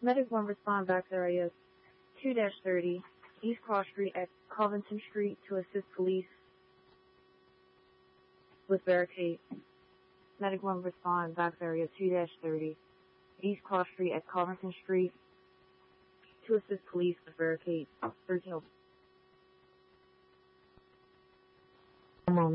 Medic 1 respond back to area 2-30 East Cross Street at Covington Street to assist police with barricade. Medic 1 respond back to area 2-30 East Cross Street at Covington Street to assist police with barricade. 13